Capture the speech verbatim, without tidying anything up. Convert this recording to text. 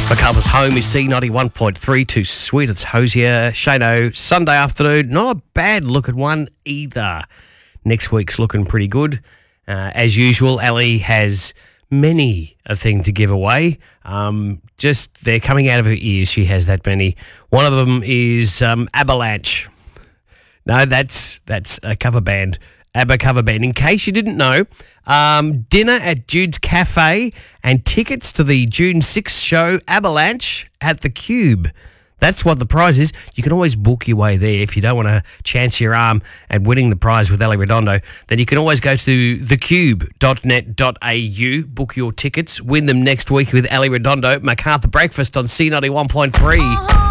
MacArthur's home is C ninety-one point three, too sweet. It's Hosier. Shano, Sunday afternoon. Not a bad look at one either. Next week's looking pretty good. Uh, as usual, Ellie has many a thing to give away. Um, just they're coming out of her ears. She has that many. One of them is um, Avalanche. No, that's that's a cover band. ABBA cover band. In case you didn't know, um, dinner at Jude's Cafe and tickets to the June sixth show Avalanche at the Cube. That's what the prize is. You can always book your way there if you don't want to chance your arm at winning the prize with Ellie Redondo. Then you can always go to the cube dot net dot a u, book your tickets, win them next week with Ellie Redondo. MacArthur Breakfast on C ninety-one point three.